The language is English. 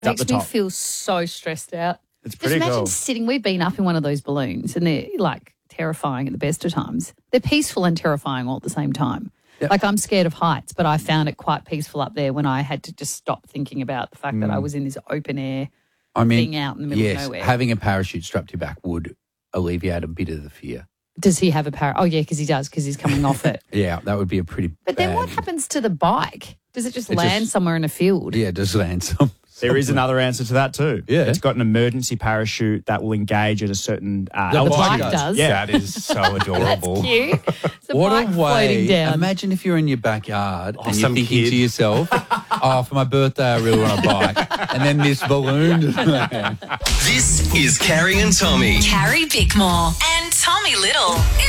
up the Makes me top. feel so stressed out. It's Just pretty imagine cool. sitting, we've been up in one of those balloons and they're like terrifying at the best of times. They're peaceful and terrifying all at the same time. Yep. Like I'm scared of heights, but I found it quite peaceful up there when I had to just stop thinking about the fact that I was in this open air thing out in the middle of nowhere. Having a parachute strapped to your back would alleviate a bit of the fear. Does he have a parachute? Oh, yeah, because he does, because he's coming off it. Yeah, that would be a pretty But then what bad- happens to the bike? Does it just It land just- somewhere in a field? Yeah, just land some. There is another answer to that too. Yeah. It's got an emergency parachute that will engage at a certain The altitude. bike does. Yeah. That is so That's adorable. cute. It's a What bike a floating way. down. Imagine if you're in your backyard and you're some thinking kid. to yourself, oh, for my birthday, I really want a bike. And then this balloon. This is Carrie and Tommy. Carrie Bickmore and Tommy Little.